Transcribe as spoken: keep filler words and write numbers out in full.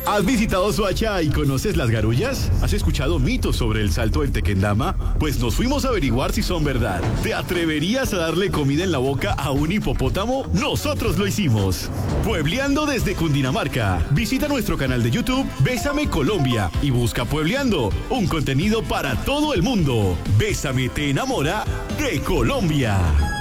¿Has visitado Soacha y conoces las garullas? ¿Has escuchado mitos sobre el salto del Tequendama? Pues nos fuimos a averiguar si son verdad. ¿Te atreverías a darle comida en la boca a un hipopótamo? Nosotros lo hicimos. Puebleando desde Cundinamarca. Visita nuestro canal de YouTube Bésame Colombia y busca Puebleando, un contenido para todo el mundo. Bésame te enamora de Colombia.